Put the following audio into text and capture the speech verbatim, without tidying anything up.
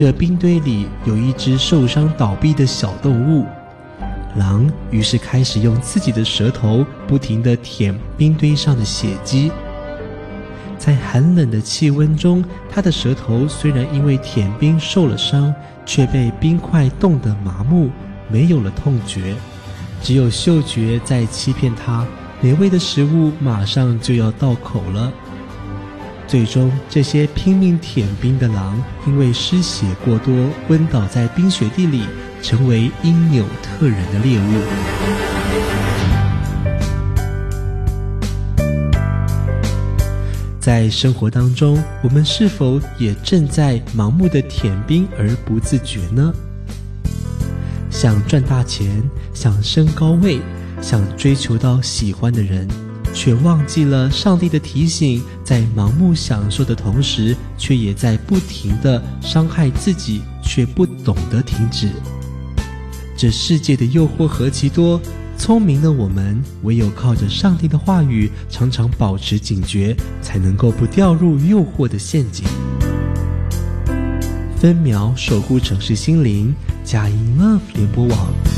这冰堆里有一只受伤倒闭的小动物，狼于是开始用自己的舌头不停地舔冰堆上的血迹。在寒冷的气温中，它的舌头虽然因为舔冰受了伤，却被冰块冻得麻木，没有了痛觉，只有嗅觉在欺骗它，美味的食物马上就要到口了。最终，这些拼命舔冰的狼因为失血过多，昏倒在冰雪地里，成为因纽特人的猎物。在生活当中，我们是否也正在盲目的舔冰而不自觉呢？想赚大钱，想升高位，想追求到喜欢的人，却忘记了上帝的提醒，在盲目享受的同时，却也在不停地伤害自己，却不懂得停止。这世界的诱惑何其多，聪明的我们唯有靠着上帝的话语，常常保持警觉，才能够不掉入诱惑的陷阱。分秒守护城市心灵，佳音 Love 联播网。